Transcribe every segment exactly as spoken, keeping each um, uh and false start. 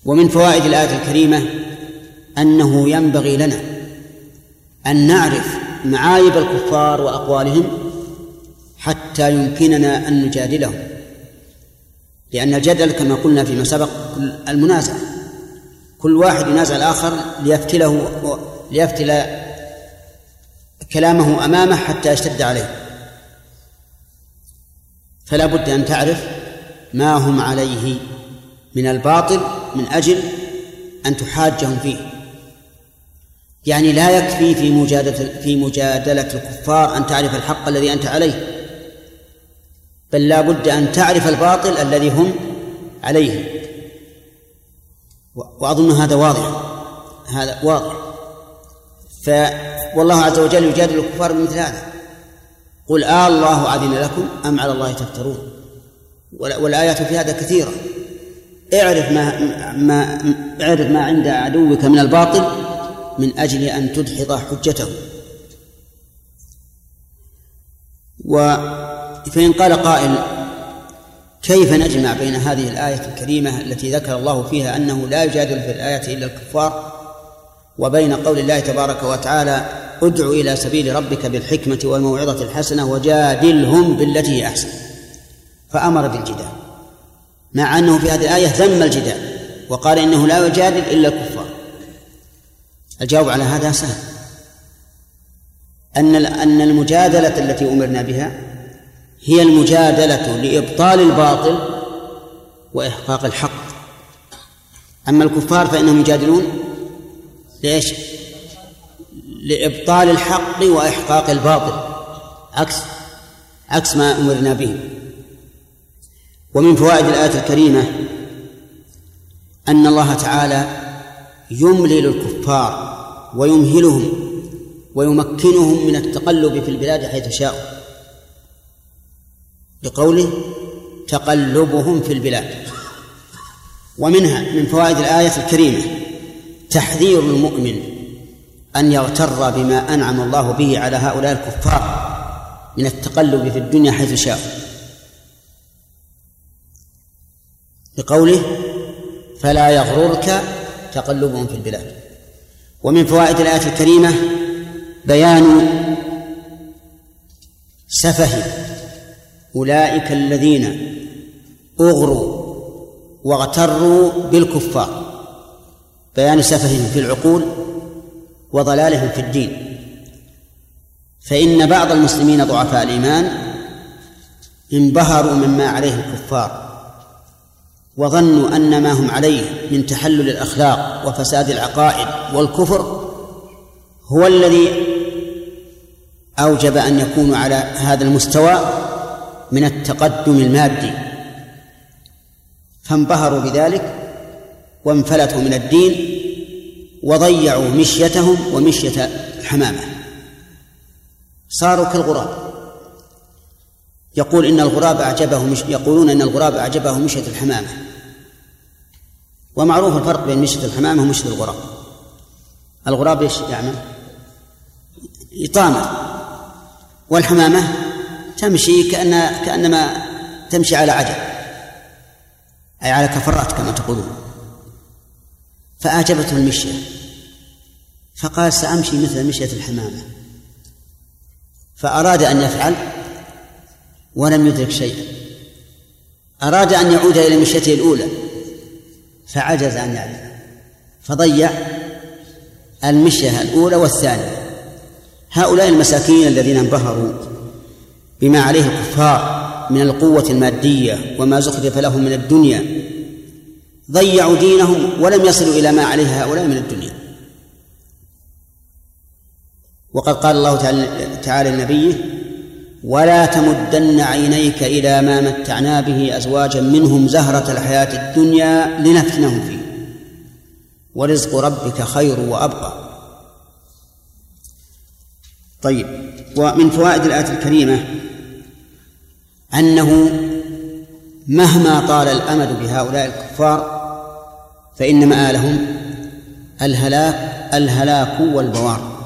ومن فوائد الآية الكريمة أنه ينبغي لنا أن نعرف معايب الكفار وأقوالهم حتى يمكننا أن نجادلهم، لأن الجدل كما قلنا فيما سبق المنازع، كل واحد ينازع الآخر ليفتله ليفتل كلامه أمامه حتى يشتد عليه، فلا بد أن تعرف ما هم عليه من الباطل من أجل أن تحاجهم فيه. يعني لا يكفي في مجادلة في مجادلة الكفار أن تعرف الحق الذي أنت عليه، بل لا بد أن تعرف الباطل الذي هم عليه. وأظن هذا واضح، هذا واضح. ف والله عز وجل يجادل الكفار بمثل هذا: قل آه الله أذن لكم أم على الله تفترون. والآيات في هذا كثيرة. اعرف ما, ما, اعرف ما عند عدوك من الباطل من أجل أن تدحض حجته. وفإن قال قائل: كيف نجمع بين هذه الآية الكريمة التي ذكر الله فيها أنه لا يجادل في الآية إلا الكفار وبين قول الله تبارك وتعالى: ادع إلى سبيل ربك بالحكمة والموعظة الحسنة وجادلهم بالتي هي أحسن، فأمر بالجدال، مع أنه في هذه الآية ذم الجدال وقال إنه لا يجادل إلا الكفار؟ الجواب على هذا سهل، أن أن المجادلة التي أمرنا بها هي المجادلة لإبطال الباطل وإحقاق الحق. أما الكفار فإنهم يجادلون ليش؟ لإبطال الحق وإحقاق الباطل، عكس عكس ما أمرنا به. ومن فوائد الآية الكريمة أن الله تعالى يملل الكفار ويمهلهم ويمكنهم من التقلب في البلاد حيث شاءوا، لقوله: تقلبهم في البلاد. ومنها من فوائد الآية الكريمة تحذير المؤمن أن يغتر بما أنعم الله به على هؤلاء الكفار من التقلب في الدنيا حيث شاءوا، لقوله: فلا يغررك تقلبهم في البلاد. ومن فوائد الآية الكريمة بيان سفه أولئك الذين أغروا واغتروا بالكفار، بيان سفههم في العقول وضلالهم في الدين. فإن بعض المسلمين ضعفاء الإيمان انبهروا مما عليه الكفار وظنوا أن ما هم عليه من تحلل الأخلاق وفساد العقائد والكفر هو الذي أوجب أن يكونوا على هذا المستوى من التقدم المادي، فانبهروا بذلك وانفلتوا من الدين وضيعوا مشيتهم ومشية الحمامة، صاروا كالغراب. يقول إن الغراب أعجبه مش... يقولون إن الغراب أعجبه مشية الحمامة، ومعروف الفرق بين مشية الحمامة ومشية الغراب. الغراب ايش يعمل؟ يطامر، والحمامة تمشي كأن كأنما تمشي على عجل، أي على كفرات كما تقولون. فأعجبته المشية فقال: سأمشي مثل مشية الحمامة. فأراد أن يفعل ولم يدرك شيئا، أراد أن يعود إلى مشيته الأولى فعجز أن يعرف، فضيع المشية الأولى والثانية. هؤلاء المساكين الذين انبهروا بما عليه الكفار من القوة المادية وما زخرف لهم من الدنيا ضيعوا دينهم ولم يصلوا إلى ما عليه هؤلاء من الدنيا. وقد قال الله تعالى لنبيه: ولا تمدن عينيك إلى ما متعنا به أزواجا منهم زهرة الحياة الدنيا لنفتنهم فيه ورزق ربك خير وأبقى. طيب، ومن فوائد الآية الكريمة أنه مهما طال الأمد بهؤلاء الكفار فإن مآلهم الهلاك الهلاك والبوار.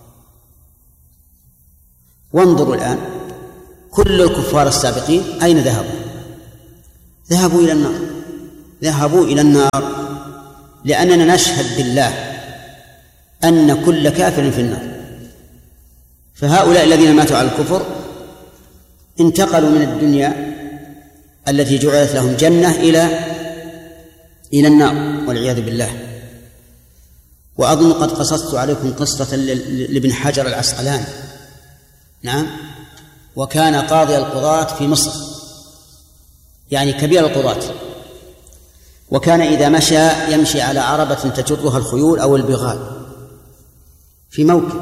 وانظروا الآن كل الكفار السابقين أين ذهبوا؟ ذهبوا إلى النار، ذهبوا إلى النار لأننا نشهد بالله أن كل كافر في النار. فهؤلاء الذين ماتوا على الكفر انتقلوا من الدنيا التي جعلت لهم جنة إلى إلى النار والعياذ بالله. وأظن قد قصصت عليكم قصة لابن حجر العسقلاني، نعم، وكان قاضي القضاة في مصر، يعني كبير القضاة، وكان إذا مشى يمشي على عربة تجرها الخيول أو البغال في موكب،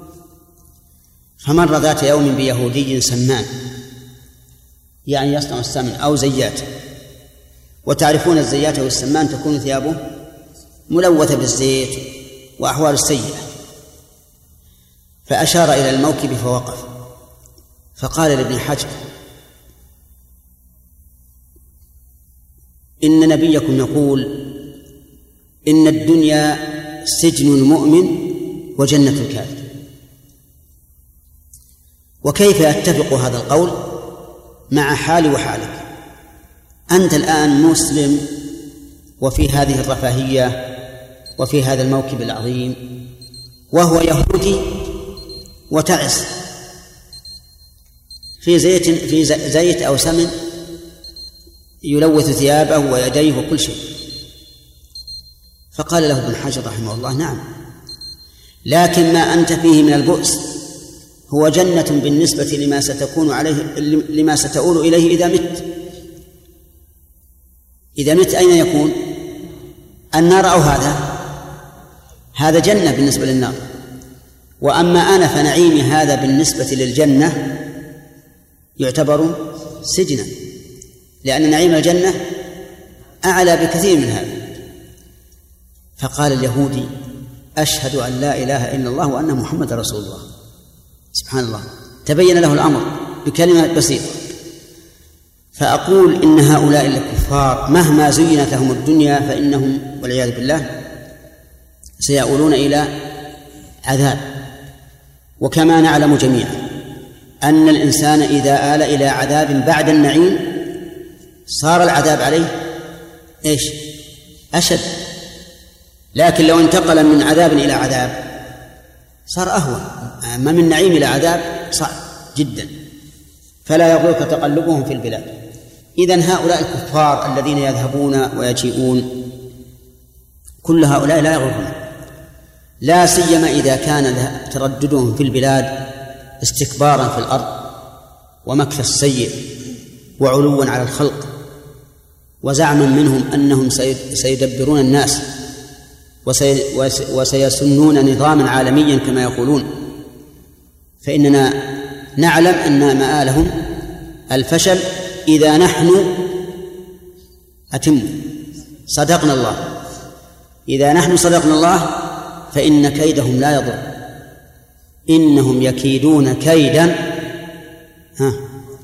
فمر ذات يوم بيهودي سمان، يعني يصنع السمن أو زيات، وتعرفون الزيات والسمان تكون ثيابه ملوثة بالزيت وأحوال السيئة، فأشار إلى الموكب فوقف، فقال لابن حجر: إن نبيكم يقول إن الدنيا سجن المؤمن وجنة الكافر، وكيف يتفق هذا القول مع حالي وحالك؟ أنت الآن مسلم وفي هذه الرفاهية وفي هذا الموكب العظيم، وهو يهودي وتعس في زيت في زيت أو سمن يلوث ثيابه ويديه وكل شيء. فقال له ابن حجر رحمه الله: نعم، لكن ما أنت فيه من البؤس هو جنة بالنسبة لما ستكون عليه لما ستؤول إليه إذا مت. إذا مت أين يكون؟ النار أو هذا؟ هذا جنة بالنسبة للنار، وأما أنا فنعيمي هذا بالنسبة للجنة يعتبر سجنا، لأن نعيم الجنة أعلى بكثير من هذا. فقال اليهودي: أشهد أن لا إله إلا الله وأن محمد رسول الله. سبحان الله، تبين له الأمر بكلمة بسيطة. فأقول إن هؤلاء الكفار مهما زينت لهم الدنيا فإنهم والعياذ بالله سيؤولون إلى عذاب. وكما نعلم جميعا أن الإنسان إذا آل إلى عذاب بعد النعيم صار العذاب عليه إيش؟ أشد. لكن لو انتقل من عذاب إلى عذاب صار أهون، أما من نعيم إلى عذاب صعب جدا. فلا يغرك تقلبهم في البلاد. إذن هؤلاء الكفار الذين يذهبون ويجيئون كل هؤلاء لا يغرون، لا سيما إذا كان ترددهم في البلاد استكبارا في الأرض ومكث السيء وعلوا على الخلق وزعما منهم أنهم سيدبرون الناس وسيسنون نظاما عالميا كما يقولون. فإننا نعلم أن مآلهم الفشل إذا نحن أتم صدقنا الله. إذا نحن صدقنا الله فإن كيدهم لا يضر، إنهم يكيدون كيدا ها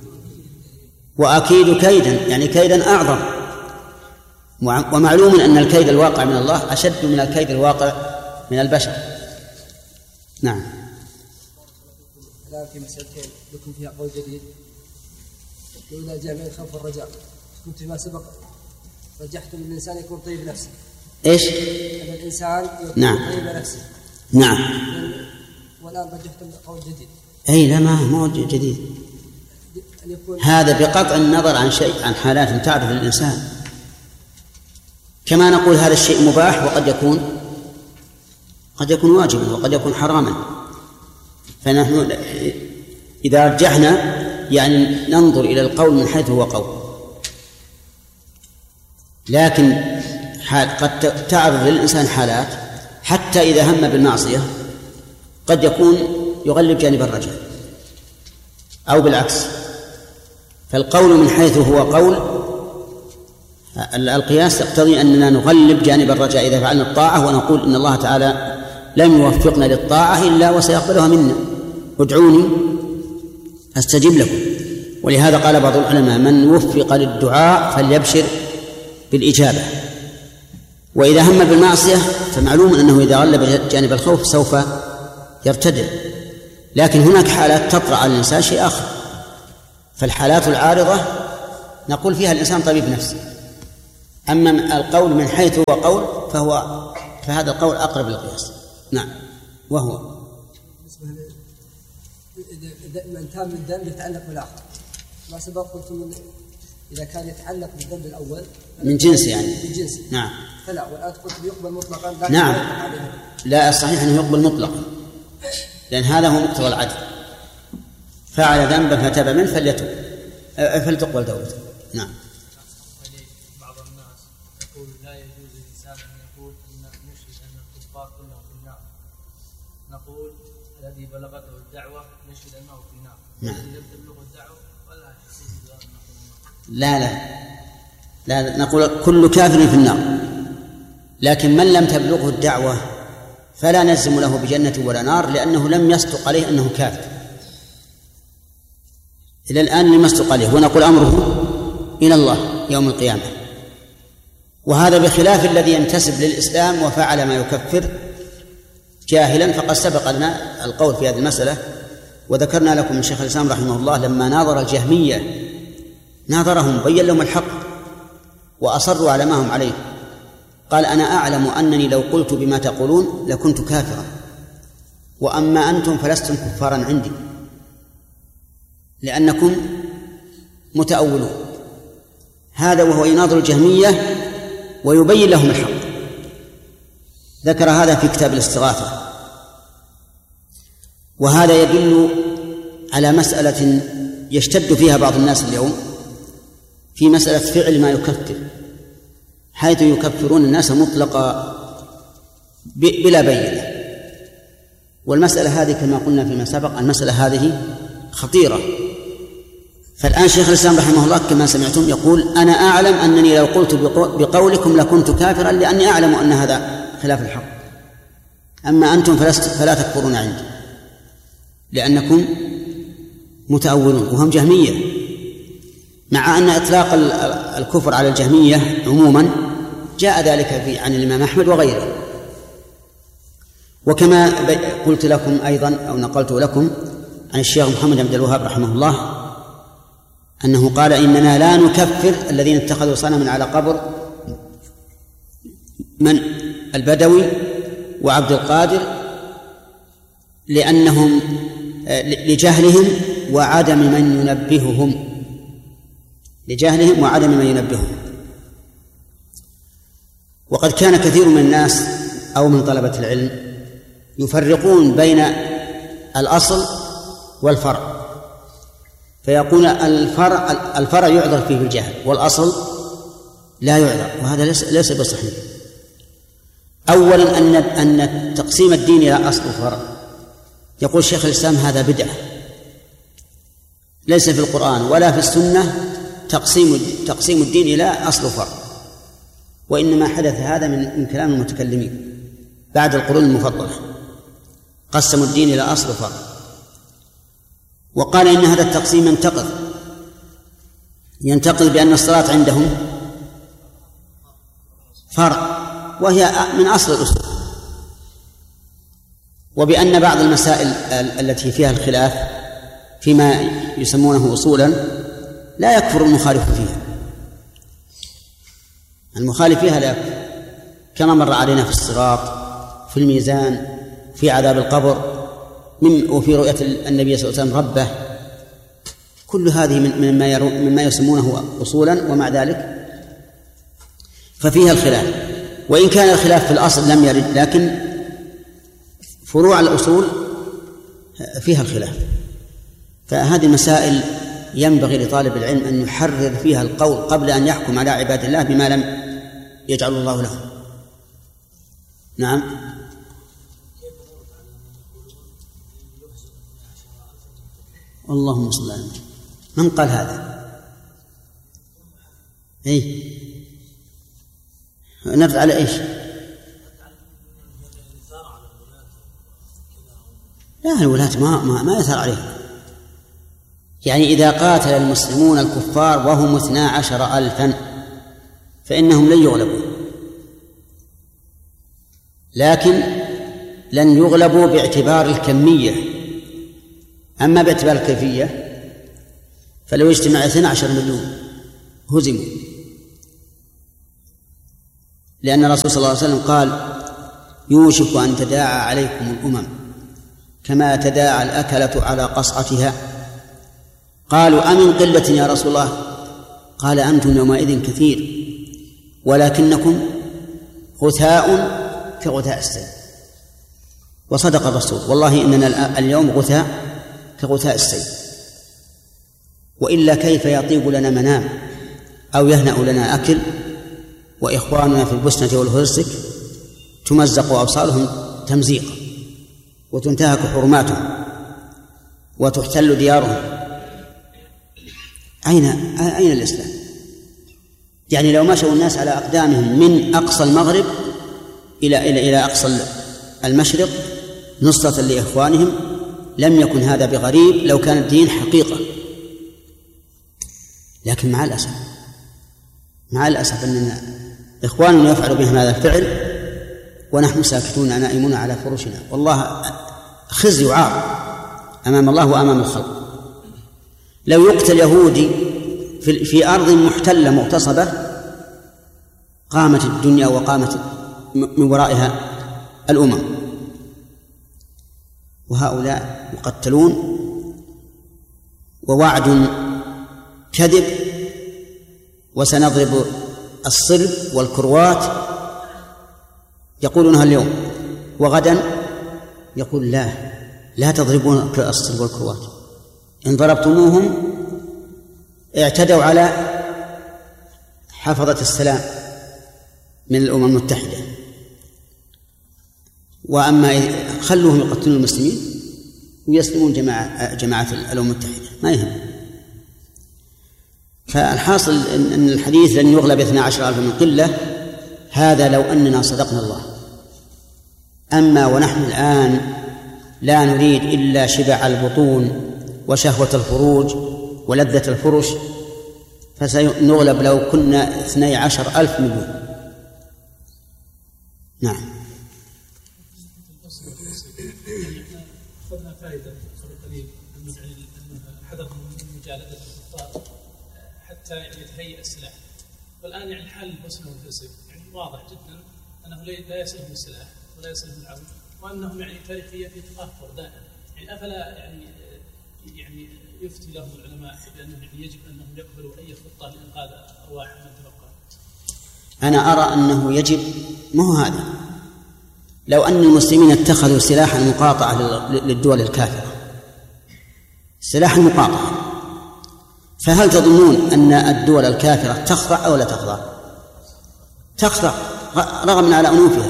وأكيد كيدا، يعني كيدا أعظم. ومعلوم أن الكيد الواقع من الله أشد من الكيد الواقع من البشر. نعم. الآن في مسألتين لكم فيها قول جديد. إذا جاء من الخوف والرجاء كنت فيما سبق رجحتم أن الإنسان يكون طيب نفسه. إيش؟ أن الإنسان يكون نعم. طيب نفسه. نعم. والآن رجحتم قول جديد. أي لا، ما هو جديد. هذا بقطع النظر عن شيء عن حالات تعرف الإنسان. كما نقول هذا الشيء مباح وقد يكون قد يكون واجبا وقد يكون حراما. فنحن إذا رجحنا يعني ننظر إلى القول من حيث هو قول، لكن حال قد تعرض للإنسان حالات حتى إذا هم بالمعصية قد يكون يغلب جانب الرجاء أو بالعكس. فالقول من حيث هو قول القياس يقتضي أننا نغلب جانب الرجاء إذا فعلنا الطاعة ونقول إن الله تعالى لم يوفقنا للطاعة إلا وسيقبلها منا، ادعوني أستجب لكم. ولهذا قال بعض العلماء: من وفق للدعاء فليبشر بالإجابة. وإذا هم بالمعصية فمعلوم أنه إذا غلب جانب الخوف سوف يرتدع. لكن هناك حالات تطرأ على الإنسان شيء آخر. فالحالات العارضة نقول فيها الإنسان طبيب نفسه، أما القول من حيث هو قول فهو فهذا القول أقرب للقياس. نعم. وهو إذا انتهى من الذنب يتعلق بالآخر، ما سبق قلت من إذا كان يتعلق بالذنب الأول من جنس يعني من جنس. نعم. فلا، والآن قلت يقبل مطلقا. نعم. لا، الصحيح أنه يقبل مطلقا، لأن هذا هو مقتضى العدل. فعل ذنبا فتاب منه فليتوب فلتقبل توبته. نعم. بعض الناس يقول لا يجوز للإنسان أن يقول أن نشهد أن الكفار كلهم في النار، نقول الذي بلغته الدعوة نشهد أنه في النار. نعم. الذي لم تبلغه الدعوة ولا لا لا لا نقول كل كافر في النار، لكن من لم تبلغه الدعوة فلا نجزم له بجنة ولا نار، لأنه لم يصدق عليه أنه كافر إلى الآن، لم يصدق عليه، ونقول أمره إلى الله يوم القيامة. وهذا بخلاف الذي ينتسب للإسلام وفعل ما يكفر جاهلا، فقد سبق لنا القول في هذه المسألة، وذكرنا لكم من شيخ الإسلام رحمه الله لما ناظر الجهمية ناظرهم بين لهم الحق وأصروا على ما هم عليه، قال أنا أعلم أنني لو قلت بما تقولون لكنت كافرا، وأما أنتم فلستم كفارا عندي لأنكم متأولون. هذا وهو يناظر الجهمية ويبين لهم الحق. ذكر هذا في كتاب الاستغاثة. وهذا يدل على مسألة يشتد فيها بعض الناس اليوم، في مسألة فعل ما يكفر، حيث يكفرون الناس مطلقا بلا بينة. والمسألة هذه كما قلنا فيما سبق، المسألة هذه خطيرة. فالآن شيخ الإسلام رحمه الله كما سمعتم يقول أنا أعلم أنني لو قلت بقولكم لكنت كافرا، لأني أعلم أن هذا خلاف الحق، أما أنتم فلا تكفرون عندي لأنكم متأولون. وهم جهمية، مع أن إطلاق الكفر على الجهمية عموما جاء ذلك في عن الإمام أحمد وغيره. وكما قلت لكم أيضا أو نقلت لكم عن الشيخ محمد بن عبد الوهاب رحمه الله أنه قال إننا لا نكفر الذين اتخذوا صنما على قبر من البدوي وعبد القادر لأنهم لجهلهم وعدم من ينبههم لجهلهم وعدم من ينبههم. وقد كان كثير من الناس أو من طلبة العلم يفرقون بين الأصل والفرع، فيقول الفرع الفرع يعذر فيه بالجهل والأصل لا يعذر، وهذا ليس ليس بصحيح. أولا أن أن تقسيم الدين إلى أصل وفرع، يقول شيخ الإسلام هذا بدعة، ليس في القرآن ولا في السنة تقسيم تقسيم الدين إلى أصل وفرع، وإنما حدث هذا من من كلام المتكلمين بعد القرون المفضلة، قسموا الدين إلى أصل وفرع. وقال إن هذا التقسيم ينتقض ينتقض بأن الصلاة عندهم فرع وهي من أصل الأصول، وبأن بعض المسائل التي فيها الخلاف فيما يسمونه أصولا لا يكفر المخالف فيها، المخالف فيها لا يكفر، كما مر علينا في الصراط، في الميزان، في عذاب القبر، من وفي رؤية النبي صلى الله عليه وسلم ربه. كل هذه مما مما يسمونه أصولا، ومع ذلك ففيها الخلاف، وإن كان الخلاف في الأصل لم يرد، لكن فروع الأصول فيها الخلاف. فهذه المسائل ينبغي لطالب العلم أن يحرر فيها القول قبل أن يحكم على عباد الله بما لم يجعل الله لهم. نعم. اللهم صل على النبي. من قال هذا؟ اي نرد على ايش؟ لا، الولاة ما ما, ما يثار عليهم. يعني إذا قاتل المسلمون الكفار وهم اثنا عشر ألفا فإنهم لن يغلبوا، لكن لن يغلبوا باعتبار الكمية. أما باعتبار الكيفية فلو اجتمع اثنا عشر مليون هزموا، لأن الرسول صلى الله عليه وسلم قال يوشك أن تداعى عليكم الأمم كما تداعى الأكلة على قصعتها. قالوا أمن قلة يا رسول الله؟ قال أنتم يومئذ كثير ولكنكم غثاء كغثاء السيل. وصدق الرسول، والله إننا اليوم غثاء كغثاء السيل، وإلا كيف يطيب لنا منام أو يهنأ لنا أكل وإخواننا في البسنة والهرسك تمزق أبصارهم تمزيقا وتنتهك حرماتهم وتحتل ديارهم. أين أين الإسلام؟ يعني لو مشوا الناس على أقدامهم من أقصى المغرب إلى إلى إلى أقصى المشرق نصرة لإخوانهم لم يكن هذا بغريب لو كان الدين حقيقة. لكن مع الأسف مع الأسف أننا إخواننا يفعل بهم هذا الفعل ونحن ساكتون نائمون على فرشنا، والله خزي وعار أمام الله وأمام الخلق. لو يقتل يهودي في أرض محتلة مغتصبة قامت الدنيا وقامت من ورائها الأمم، وهؤلاء يقتلون ووعد كذب وسنضرب الصلب والكروات يقولونها اليوم، وغدا يقول لا لا تضربون الصلب والكروات، إن ضربتموهم اعتدوا على حفظة السلام من الأمم المتحدة، وأما خلوهم يقتلون المسلمين ويسلمون جماعة, جماعة الأمم المتحدة ما يهم. فالحاصل أن الحديث لن يغلب اثنا عشر ألف من قلة، هذا لو أننا صدقنا الله. أما ونحن الآن لا نريد إلا شبع البطون وشهوة الفروج ولذة الفرش فسنغلب لو كنا اثني عشر ألف مليون. نعم. أخذنا فائدة قبل قليل أن حذر من مجالدة الكفار حتى يتهيئ السلاح، والآن يعني حال البوسنة والهرسك يعني واضح جدا أنه لا يصلهم السلاح ولا يصلهم العون، وأنهم يعني تاريخية في تطهر دائما. يعني أفلا يعني يعني يفتي لهم العلماء بأنه يعني يجب أنهم يقبلوا أي خطة لإنقاذ أرواح من تبقى؟ أنا أرى أنه يجب، ما هو هذا، لو أن المسلمين اتخذوا سلاح المقاطعة للدول الكافرة، سلاح المقاطعة، فهل تظنون أن الدول الكافرة تخضع أو لا تخضع؟ تخضع رغم على أنوفها.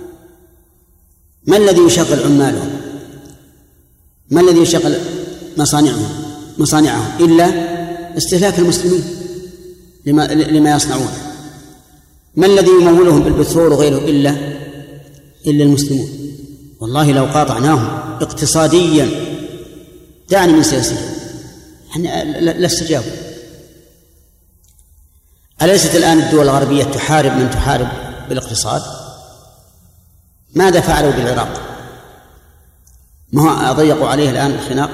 ما الذي يشغل عمالهم؟ ما الذي يشغل مصانعهم مصانعهم إلا استهلاك المسلمين لما, لما يصنعون؟ ما الذي يمولهم بالبترول وغيره إلا إلا المسلمون؟ والله لو قاطعناهم اقتصاديا دعني من سياسيا لا استجابوا. أليست الآن الدول الغربية تحارب من تحارب بالاقتصاد؟ ماذا فعلوا بالعراق؟ ما هو ضيقوا عليه الآن الخناق؟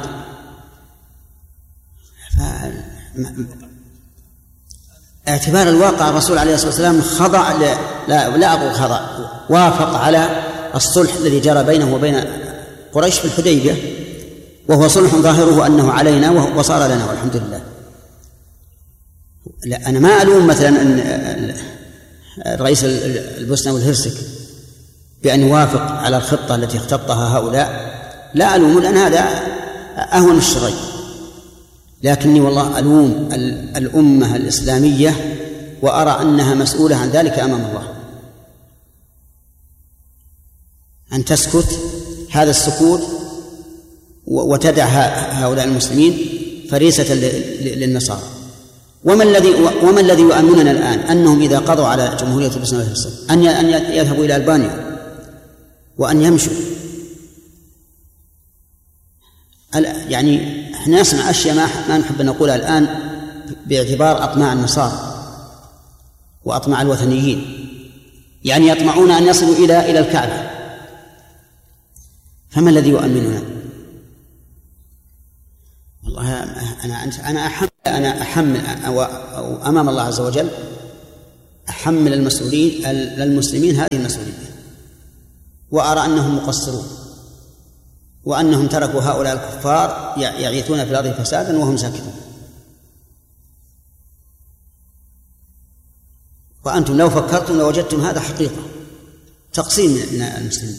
اعتبار الواقع الرسول عليه الصلاة والسلام خضع ل... لا لا أقول خضع، وافق على الصلح الذي جرى بينه وبين قريش في الحديبية، وهو صلح ظاهره أنه علينا وصار لنا والحمد لله. لا أنا ما ألوم مثلا أن رئيس البوسنة والهرسك بأن يوافق على الخطة التي اختطها هؤلاء، لا ألوم لأن هذا أهون الشرعي، لكني والله ألوم الأمة الإسلامية وأرى أنها مسؤولة عن ذلك أمام الله. أن تسكت هذا السكوت وتدع هؤلاء المسلمين فريسة للنصارى. وما الذي وما الذي يؤمننا الآن أنهم إذا قضوا على جمهورية البوسنة والهرسك أن أن يذهبوا إلى ألبانيا وأن يمشوا. يعني احنا نسمع أشياء ما نحب أن نقولها الآن باعتبار أطماع النصارى وأطماع الوثنيين، يعني يطمعون أن يصلوا إلى إلى الكعبة، فما الذي يؤمننا؟ والله أنا أنا أحمل أنا أحمل أمام الله عز وجل أحمل المسؤولين المسلمين هذه المسؤولية، وأرى أنهم مقصرون، وأنهم تركوا هؤلاء الكفار يعيثون في الأرض فسادا وهم ساكتون. وأنتم لو فكرتم لوجدتم هذا حقيقة تقصير من المسلمين.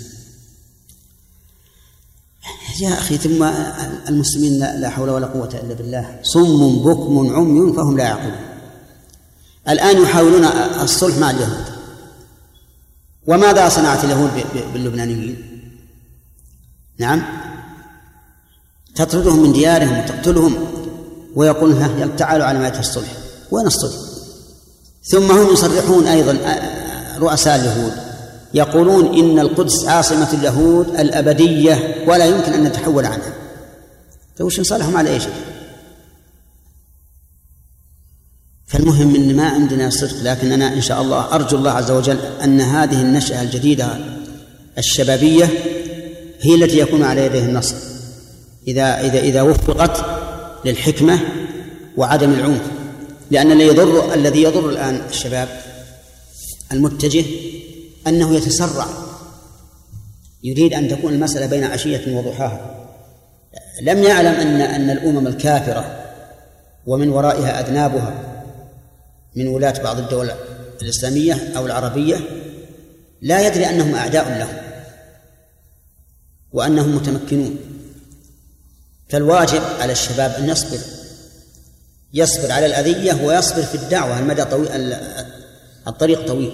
يا أخي ثم المسلمين لا حول ولا قوة إلا بالله، صم بكم عمي فهم لا يعقلون. الآن يحاولون الصلح مع اليهود، وماذا صنعت اليهود باللبنانيين؟ نعم، تطردهم من ديارهم وتقتلهم ويقول ها تعالوا على مائدة الصلح. وين الصلح؟ ثم هم يصرحون أيضا رؤساء اليهود يقولون إن القدس عاصمة اليهود الأبدية ولا يمكن أن نتحول عنها. فوش نصالحهم على إيش؟ فالمهم إن ما عندنا صدق، لكن أنا إن شاء الله أرجو الله عز وجل أن هذه النشأة الجديدة الشبابية هي التي يكون على يديه النصر، إذا إذا إذا وفقت للحكمة وعدم العنف. لأن الذي يضر الذي يضر الآن الشباب المتجه أنه يتسرع، يريد أن تكون المسألة بين عشية وضحاها. لم يعلم أن أن الأمم الكافرة ومن ورائها أذنابها من ولاة بعض الدول الإسلامية أو العربية لا يدري أنهم أعداء لهم وأنهم متمكنون. فالواجب على الشباب أن يصبر يصبر على الأذية ويصبر في الدعوة. المدى طويل، الطريق طويل.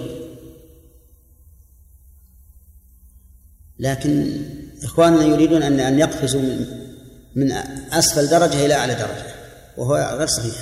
لكن إخواننا يريدون أن أن يقفزوا من من أسفل درجة إلى أعلى درجة، وهو غير صحيح.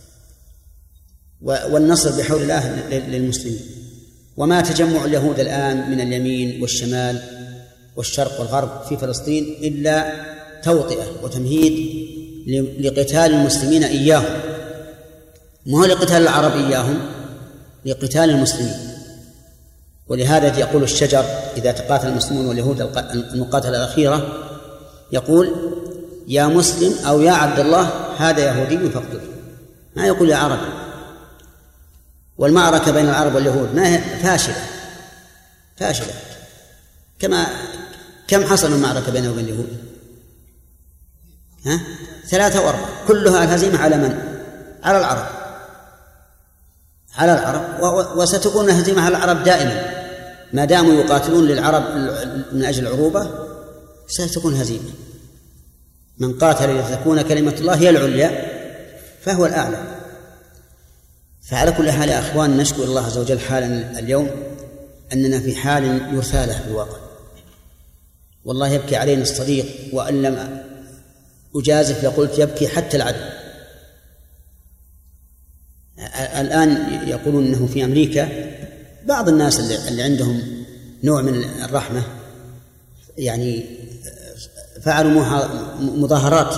والنصر بحول الله للمسلمين. وما تجمع اليهود الآن من اليمين والشمال والشرق والغرب في فلسطين إلا توطئة وتمهيد لقتال المسلمين إياهم، ما هو لقتال العرب إياهم، لقتال المسلمين. ولهذا يقول الشجر إذا تقاتل المسلمون واليهود المقاتلة الأخيرة يقول يا مسلم أو يا عبد الله هذا يهودي فاقتله، ما يقول يا عربي. والمعركة بين العرب واليهود ما هي فاشلة فاشلة كما كم حصل المعركة بينه وبين اليهود؟ ها؟ ثلاثة وأربعة، كلها الهزيمة على من؟ على العرب على العرب وستكون الهزيمة على العرب دائما ما داموا يقاتلون للعرب من أجل العروبة، ستكون هزيمة. من قاتل لتكون كلمة الله هي العليا فهو الأعلى. فعلى كل حال يا أخوان نشكر الله عز وجل حالا اليوم أننا في حال يرثى له بالواقع. والله يبكي علينا الصديق، وأن لم أجازف لقلت يبكي حتى العدل. الآن يقولون أنه في أمريكا بعض الناس اللي عندهم نوع من الرحمة يعني فعلوا مظاهرات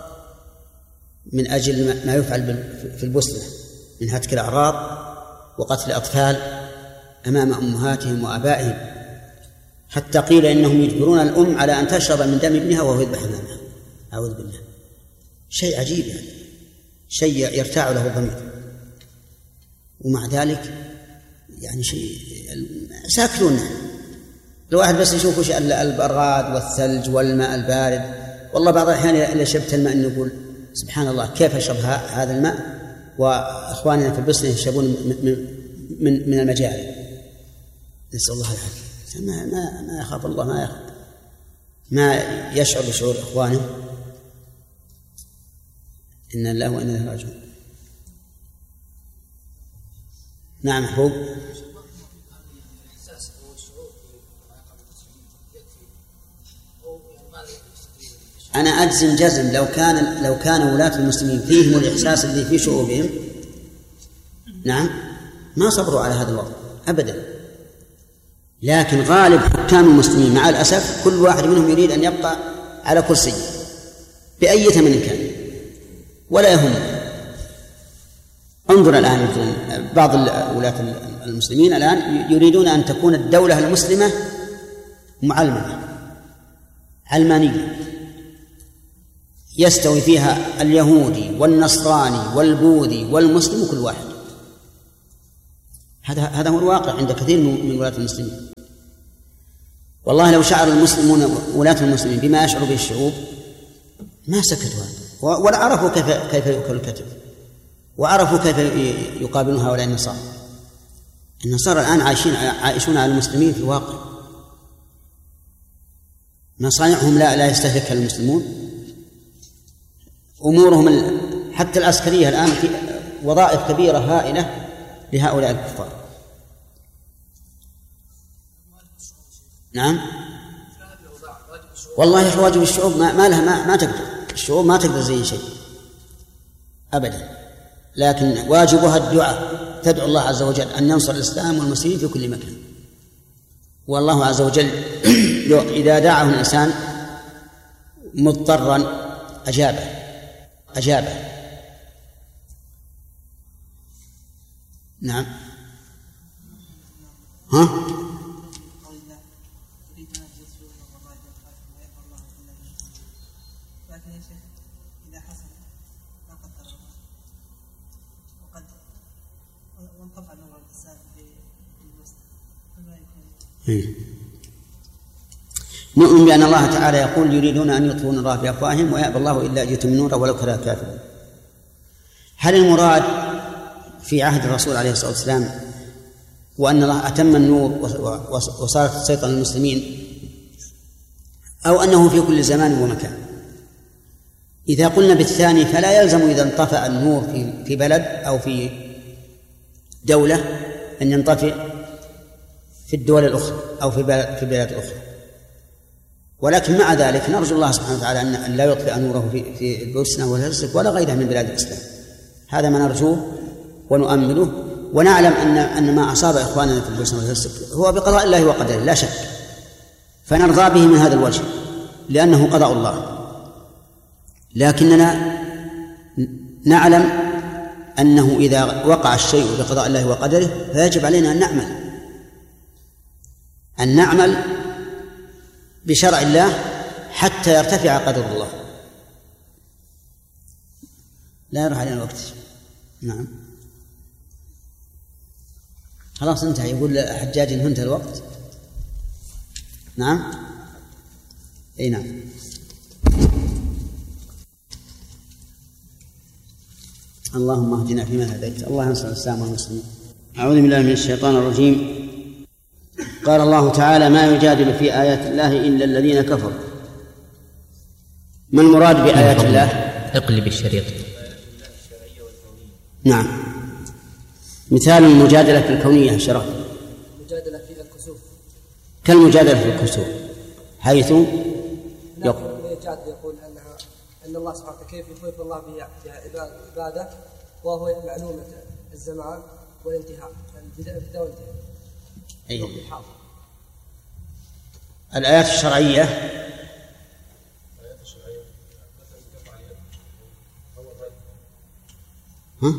من أجل ما يفعل في البوسنة من هتك الأعراض وقتل الأطفال أمام أمهاتهم وآبائهم، حتى قيل إنهم يجبرون الأم على أن تشرب من دم ابنها وهو يذبح أمامها. أعوذ بالله، شيء عجيب يعني، شيء يرتاع له الضمير. ومع ذلك يعني شيء ساكتون. الواحد بس يشوف شيء البراد والثلج والماء البارد، والله بعض الأحيان إذا شربت الماء نقول سبحان الله كيف أشرب هذا الماء وإخواننا في البوسنة يشربون من, من, من المجاري. نسأل الله العافية. ما, ما, ما يخاف الله، ما يخاف، ما يشعر بشعور إخوانه. إن الله وإنا إليه راجعون. نعم محبوب. أنا أجزم جزم لو كان لو كان ولاة المسلمين فيهم الإحساس الذي في شعوبهم نعم ما صبروا على هذا الوضع أبدا. لكن غالب حكام المسلمين مع الأسف كل واحد منهم يريد أن يبقى على كرسي بأي ثمن كان ولا يهم. انظر الآن بعض ولاة المسلمين الآن يريدون أن تكون الدولة المسلمة معلمة علمانية يستوي فيها اليهودي والنصراني والبوذي والمسلم كل واحد. هذا هذا هو الواقع عند كثير من ولاة المسلمين. والله لو شعر المسلمون ولاة المسلمين بما يشعر به الشعوب ما سكتوا ولا عرفوا كيف كيف يؤكل الكتف، وعرفوا كيف يقابلون هؤلاء النصارى. النصارى الآن عايشين عايشون على المسلمين في الواقع، مصانعهم لا لا يستهلكها المسلمون، أمورهم حتى العسكرية الآن في وظائف كبيرة هائلة لهؤلاء الكفار. نعم والله واجب الشعوب ما, ما لها ما, ما تقدر الشعوب ما تقدر زي شيء أبدا، لكن واجبها الدعاء، تدعو الله عز وجل أن ينصر الإسلام والمسلمين في كل مكان. والله عز وجل إذا دعاه الإنسان مضطرا أجابه أجابه نعم. ها لكن يا شيخ إذا حصل لا قدر الله وقد وانقطع نور الإنسان في الوسط فما يكون نؤمن بأن الله تعالى يقول يريدون أن يطفئوا الله بأفواههم ويأبى الله إلا أن يتم نوره ولو كره الكافرون. هل المراد في عهد الرسول عليه الصلاة والسلام وأن الله أتم النور وصارت تسيطر المسلمين، أو أنه في كل زمان ومكان؟ إذا قلنا بالثاني فلا يلزم إذا انطفأ النور في في بلد أو في دولة أن ينطفئ في الدول الأخرى أو في بلد في بلاد أخرى، ولكن مع ذلك نرجو الله سبحانه وتعالى أن لا يطفئ نوره في في البوسنة والهرسك ولا غيرها من بلاد الإسلام. هذا ما نرجوه ونؤمله، ونعلم أن أن ما أصاب إخواننا في البوسنة والهرسك هو بقضاء الله وقدره لا شك، فنرضى به من هذا الوجه لأنه قضاء الله. لكننا نعلم أنه إذا وقع الشيء بقضاء الله وقدره فيجب علينا أن نعمل أن نعمل بشرع الله حتى يرتفع قدر الله. لا يروح علينا الوقت. نعم خلاص انتهى. يقول حجاج إن انتهى الوقت. نعم اي نعم. اللهم اهدنا فيمن هديت، اللهم انصر الاسلام والمسلمين. اعوذ بالله من الشيطان الرجيم. قال الله تعالى: ما يجادل في آيات الله إلا الذين كفروا. ما المراد بآيات الله؟ اقلب الشريط. نعم. مثال المجادلة في الكونية شرف. مجادلة في الكسوف كالمجادلة في الكسوف، حيث يقول يقول أنها أن الله سبحانه وتعالى كيف يخوف الله بعباده وهو معلومة الزمان والانتهاء، البداية والانتهاء. أيه. الآيات الشرعية ها؟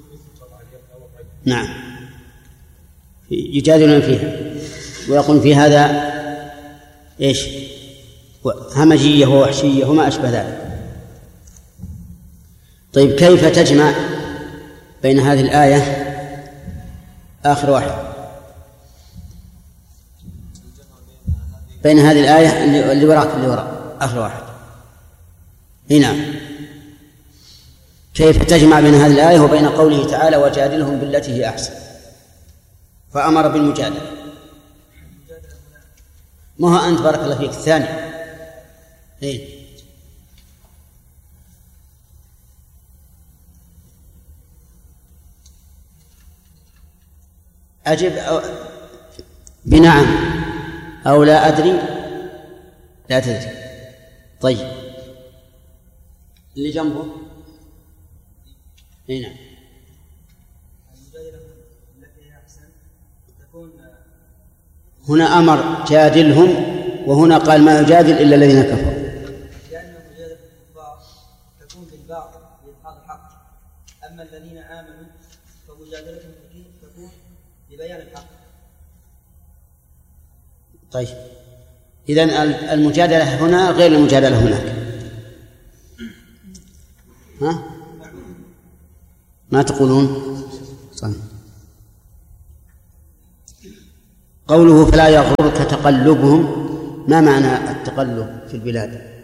نعم يجادلون فيها ويقول في هذا إيش همجية ووحشية وما أشبه ذلك. طيب كيف تجمع بين هذه الآية آخر واحد بين هذه الآية اللي وراك اللي وراء آخر واحد هنا، كيف تجمع بين هذه الآية وبين قوله تعالى: وجادلهم بالتي هي أحسن، فأمر بالمجادلة؟ ما هو أنت بارك الله فيك الثاني. إيه؟ أجب أو بنعم أو لا أدري لا تدري. طيب اللي جنبه هنا هنا أمر جادلهم وهنا قال ما يجادل إلا الذين كفروا، لأن مجادلة الكفار تكون بالباطل بإظهار الحق، أما الذين آمنوا فمجادلتهم تكون ببيان الحق. طيب إذن المجادلة هنا غير المجادلة هناك. ها؟ ما تقولون؟ صحيح. قوله فلا يغررك تقلبهم، ما معنى التقلب في البلاد؟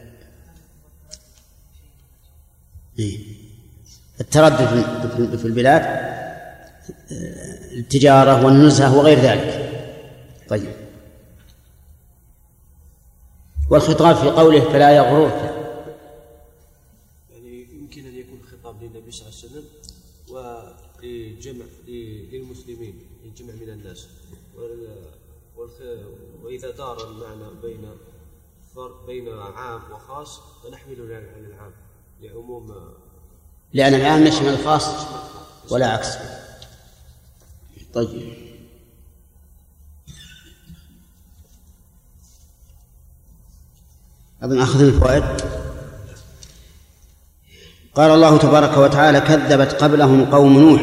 التردد في البلاد، التجارة والنزهة وغير ذلك. طيب، والخطاب في قوله فلا يغررك يعني يمكن أن يكون خطاب للنبي صلى الله عليه وسلم ولجمع للمسلمين، لجمع من الناس، وإذا دار المعنى بين بين عام وخاص فنحمله على العام لعموم، لأن العام يشمل الخاص ولا عكس. طيب، أظن أخذنا الفوائد. قال الله تبارك وتعالى كذبت قبلهم قوم نوح،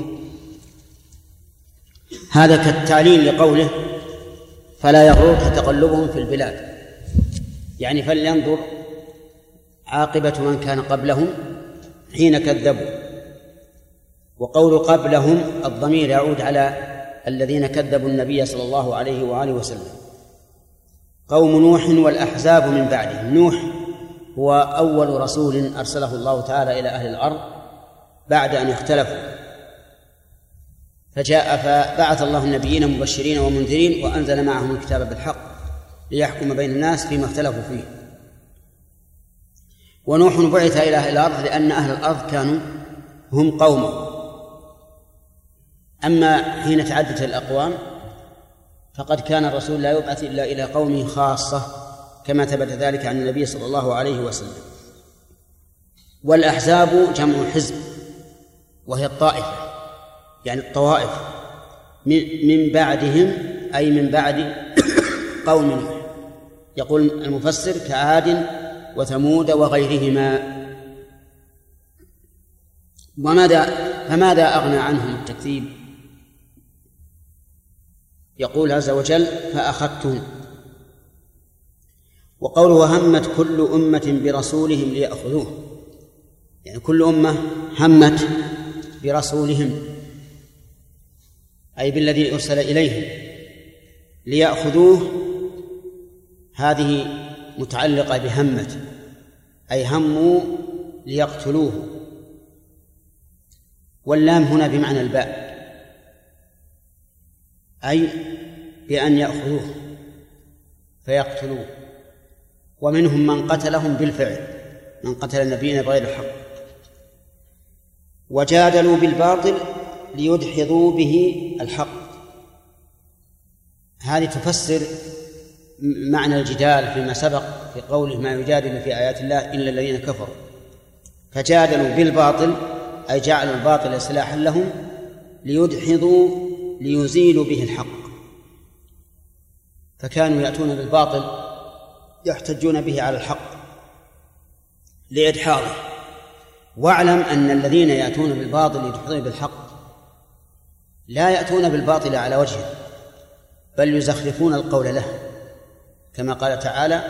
هذا كالتعليل لقوله فلا يغررك تقلبهم في البلاد، يعني فلينظر عاقبة من كان قبلهم حين كذبوا. وقول قبلهم الضمير يعود على الذين كذبوا النبي صلى الله عليه وآله وسلم، قوم نوح والأحزاب من بعده. نوح هو أول رسول أرسله الله تعالى إلى أهل الأرض بعد أن اختلفوا، فجاء فبعث الله النبيين مبشرين ومنذرين وأنزل معهم الكتاب بالحق ليحكم بين الناس فيما اختلفوا فيه. ونوح بعث إلى أهل الأرض لأن أهل الأرض كانوا هم قومه. أما حين تعدت الأقوام فقد كان الرسول لا يبعث إلا إلى قومه خاصة، كما ثبت ذلك عن النبي صلى الله عليه وسلم. والأحزاب جمع حزب، وهي الطائفة، يعني الطوائف من بعدهم، أي من بعد قوم نوح. يقول المفسر كعاد وثمود وغيرهما. وماذا فماذا أغنى عنهم التكذيب؟ يقول عز وجل فأخذتهم. وقوله همت كل أمة برسولهم ليأخذوه، يعني كل أمة همت برسولهم أي بالذي أرسل إليهم ليأخذوه، هذه متعلقة بهمت، أي هموا ليقتلوه. واللام هنا بمعنى الباء، أي بأن يأخذوه فيقتلوه. ومنهم من قتلهم بالفعل، من قتل النبيين بغير الحق. وجادلوا بالباطل ليدحضوا به الحق، هذه تفسر معنى الجدال فيما سبق في قوله ما يجادل في آيات الله إلا الذين كفروا. فجادلوا بالباطل أي جعلوا الباطل سلاحا لهم ليدحضوا ليزيلوا به الحق، فكانوا يأتون بالباطل يحتجون به على الحق لإدحاضه. واعلم أن الذين يأتون بالباطل يدحضون بالحق لا يأتون بالباطل على وجهه، بل يزخرفون القول له، كما قال تعالى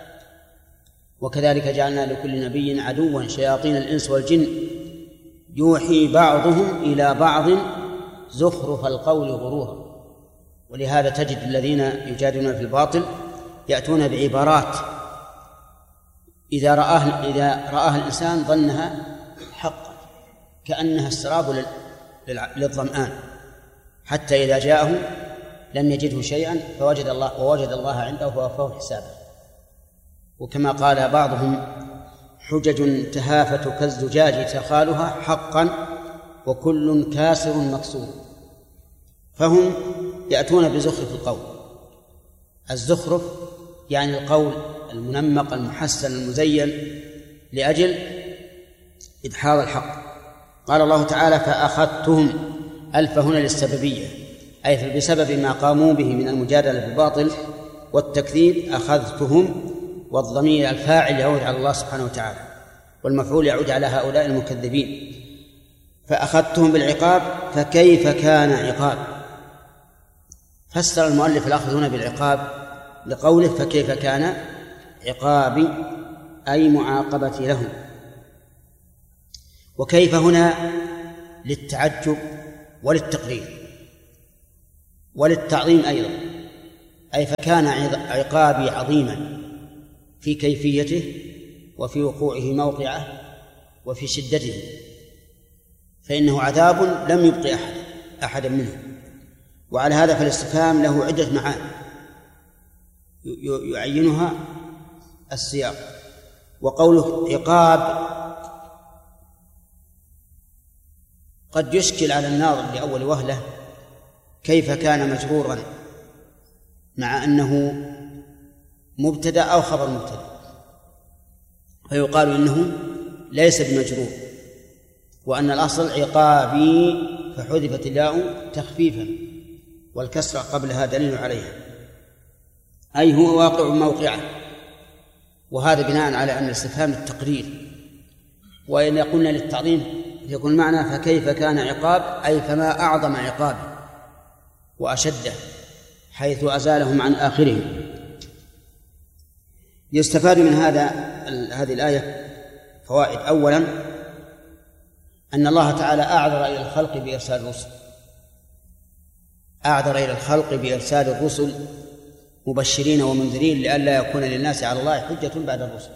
وكذلك جعلنا لكل نبي عدوا شياطين الإنس والجن يوحي بعضهم إلى بعض زخرف القول غرورا. ولهذا تجد الذين يجادلون في الباطل يأتون بعبارات إذا رآه إذا رآها الإنسان ظنها حقا، كأنها السراب للظمآن، حتى إذا جاءه لم يجده شيئا فوجد الله ووجد الله عنده فوفاه حسابه. وكما قال بعضهم حجج تهافت كالزجاج تخالها حقا وكل كاسر مكسور. فهم يأتون بزخرف القول. الزخرف يعني القول المنمق المحسن المزين لأجل إدحاض الحق. قال الله تعالى فأخذتهم، ألف هنا للسببية، أي بسبب ما قاموا به من المجادلة بالباطل والتكذيب أخذتهم. والضمير الفاعل يعود على الله سبحانه وتعالى، والمفعول يعود على هؤلاء المكذبين. فأخذتهم بالعقاب فكيف كان عقاب. فسر المؤلف الأخذ هنا بالعقاب لقوله فكيف كان عقابي، أي معاقبتي لهم. وكيف هنا للتعجب وللتقرير وللتعظيم أيضا، أي فكان عقابي عظيما في كيفيته وفي وقوعه موقعه وفي شدته، فإنه عذاب لم يبق أحد أحدا منه. وعلى هذا فالاستفهام له عدة معاني يعينها السياق. وقوله عقاب قد يشكل على الناظر لأول وهلة كيف كان مجرورا مع أنه مبتدأ أو خبر مبتدأ، فيقال إنه ليس بمجرور، وأن الأصل عقابي فحذفت الياء تخفيفا والكسرة قبلها دليل عليها، أي هو واقع موقعه. وهذا بناء على أن الاستفهام التقرير، وإن قلنا للتعظيم يكون معنى فكيف كان عقاب، أي فما أعظم عقابه وأشده حيث أزالهم عن آخرهم. يستفاد من هذا هذه الآية فوائد. أولا أن الله تعالى أعذر إلى الخلق بإرسال الرسل، أعذر إلى الخلق بإرسال الرسل مبشرين ومنذرين لئلا يكون للناس على الله حجة بعد الرسل،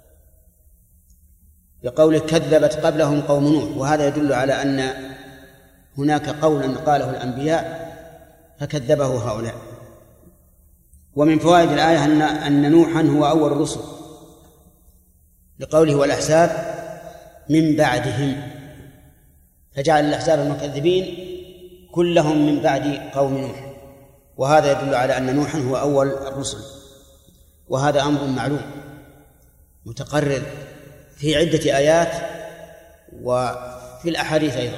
بقوله كذبت قبلهم قوم نوح، وهذا يدل على أن هناك قولا قاله الأنبياء فكذبه هؤلاء. ومن فوائد الآية أن أن نوحا هو أول الرسل، لقوله والأحزاب من بعدهم، فجعل الأحزاب المكذبين كلهم من بعد قوم نوح، وهذا يدل على أن نوحا هو أول الرسل. وهذا أمر معلوم متقرر في عدة آيات وفي الأحاديث أيضا.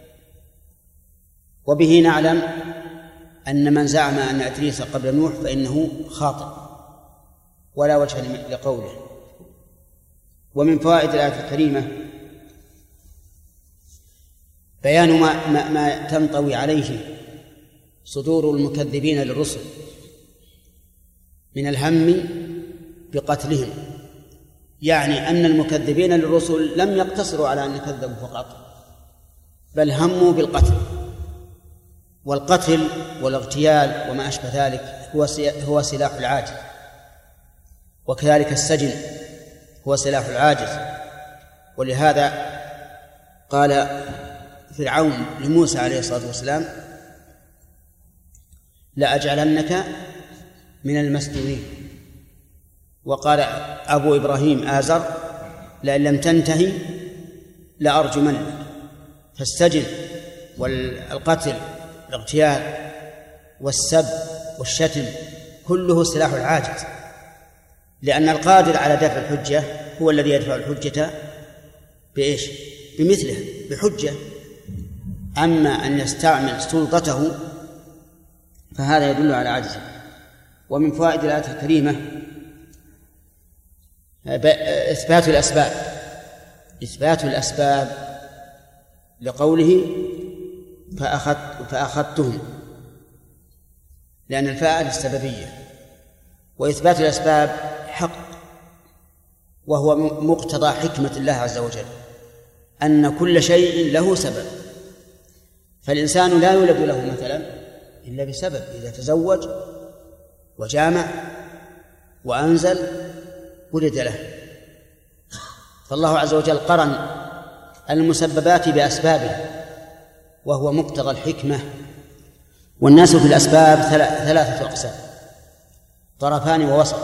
وبه نعلم أن من زعم أن إدريس قبل نوح فإنه خاطئ ولا وجه لقوله. ومن فوائد الآية الكريمة بيان ما, ما, ما تنطوي عليه صدور المكذبين للرسل من الهم بقتلهم، يعني أن المكذبين للرسل لم يقتصروا على أن كذبوا فقط، بل هموا بالقتل، والقتل والاغتيال وما أشبه ذلك هو هو سلاح العاجز، وكذلك السجن هو سلاح العاجز. ولهذا قال فرعون لموسى عليه الصلاة والسلام لأجعلنك من المسجونين، وقال أبو إبراهيم آزر لئن لم تنتهي لأرجمنك. فالسجن والقتل الاغتيال والسب والشتم كله سلاح العاجز، لأن القادر على دفع الحجة هو الذي يدفع الحجة بإيش؟ بمثله، بحجة. أما أن يستعمل سلطته فهذا يدل على عجزه. ومن فوائد الآية الكريمة إثبات الأسباب، إثبات الأسباب لقوله فأخذت فأخذتهم، لأن الفاعل السببية، وإثبات الأسباب حق، وهو مقتضى حكمة الله عز وجل أن كل شيء له سبب. فالإنسان لا يولد له مثلا إلا بسبب، إذا تزوج وجامع وأنزل ولد له. فالله عز وجل قرن المسببات بأسبابه، وهو مقتضى الحكمة. والناس في الأسباب ثلاثة أقسام، طرفان ووسط.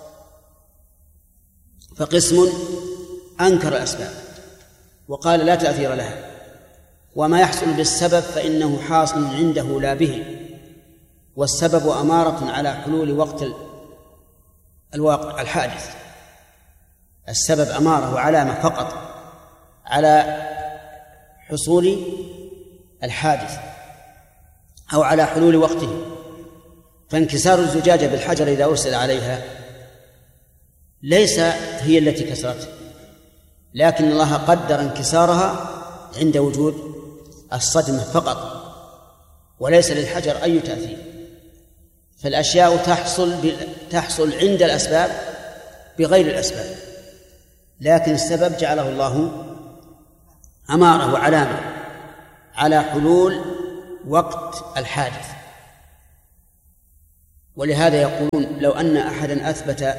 فقسم أنكر الأسباب وقال لا تأثير لها، وما يحصل بالسبب فإنه حاصل عنده لا به، والسبب أمارة على حلول وقت الواقع الحادث. السبب أمارة وعلامة فقط على حصول الحادث أو على حلول وقته. فانكسار الزجاجة بالحجر إذا أرسل عليها ليس هي التي كسرته، لكن الله قدر انكسارها عند وجود الصدمة فقط، وليس للحجر أي تأثير. فالأشياء تحصل تحصل عند الأسباب بغير الأسباب، لكن السبب جعله الله أمارة وعلامة على حلول وقت الحادث. ولهذا يقولون لو أن أحدا أثبت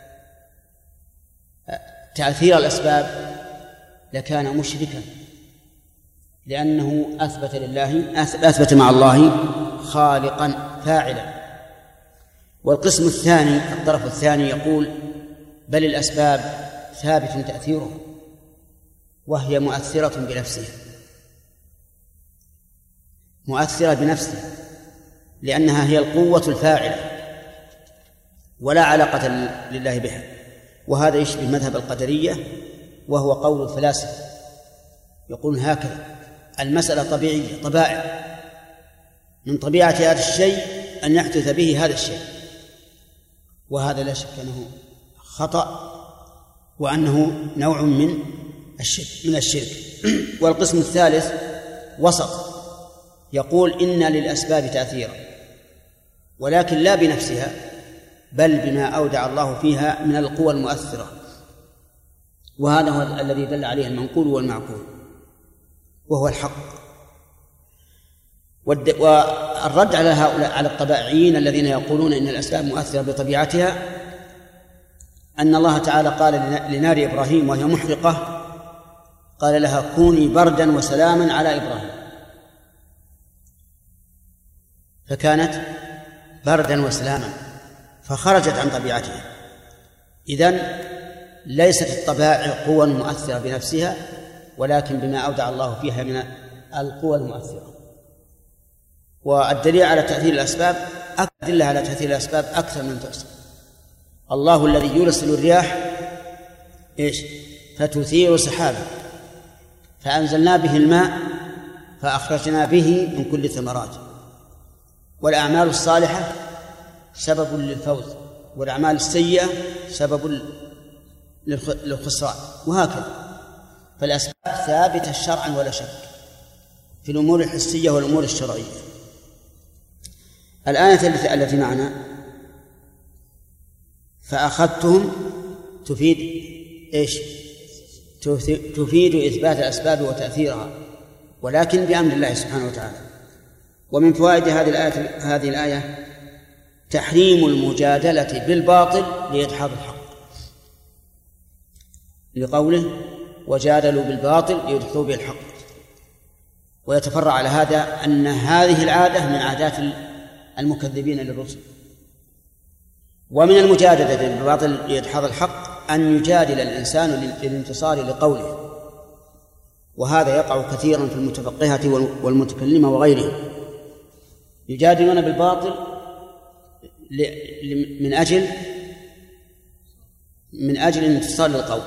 تأثير الأسباب لكان مشركا، لأنه أثبت لله أثبت مع الله خالقا فاعلا. والقسم الثاني الطرف الثاني يقول بل الأسباب ثابت تأثيرها وهي مؤثرة بنفسها، مؤثرة بنفسها لأنها هي القوة الفاعلة ولا علاقة لله بها. وهذا يشبه مذهب القدرية وهو قول الفلاسفة، يقول هكذا المسألة طبيعية طبائع، من طبيعة هذا الشيء أن يحدث به هذا الشيء، وهذا لا شك أنه خطأ وأنه نوع من الشرك من الشرك. والقسم الثالث وسط، يقول إن للأسباب تأثيرا ولكن لا بنفسها بل بما أودع الله فيها من القوى المؤثرة، وهذا هو الذي دل عليه المنقول والمعقول وهو الحق. والرد على هؤلاء على الطبائعيين الذين يقولون إن الأسباب مؤثرة بطبيعتها أن الله تعالى قال لنار إبراهيم وهي محرقة قال لها كوني بردا وسلاما على إبراهيم، فكانت بردا وسلاما فخرجت عن طبيعتها. إذن ليست الطبائع قوى مؤثرة بنفسها ولكن بما أودع الله فيها من القوى المؤثرة. والدليل على تأثير الأسباب أدلة على تأثير الأسباب أكثر من تحصى. الله الذي يرسل الرياح إيش فتثير سحابا فأنزلنا به الماء فأخرجنا به من كل الثمرات. والأعمال الصالحة سبب للفوز والأعمال السيئة سبب للخسران، وهكذا. فالأسباب ثابتة شرعا ولا شك في الأمور الحسية والأمور الشرعية. الآية التي معنا فأخذتهم تفيد إيش؟ تفيد إثبات الأسباب وتأثيرها ولكن بأمر الله سبحانه وتعالى. ومن فوائد هذه الآية هذه الآية تحريم المجادلة بالباطل لإدحاض الحق، لقوله وجادلوا بالباطل ليدحضوا به الحق. ويتفرع على هذا أن هذه العادة من عادات المكذبين للرسل. ومن المجادلة بالباطل لإدحاض الحق أن يجادل الإنسان للانتصار لقوله، وهذا يقع كثيرا في المتفقهة والمتكلمة وغيرهم، يجادلون بالباطل من أجل من أجل الانتصار للقول،